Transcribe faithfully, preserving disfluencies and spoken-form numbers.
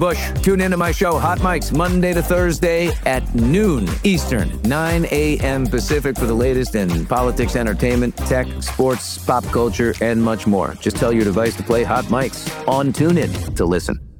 Bush. Tune into my show, Hot Mics, Monday to Thursday at noon Eastern, nine a.m. Pacific for the latest in politics, entertainment, tech, sports, pop culture, and much more. Just tell your device to play Hot Mics on TuneIn to listen.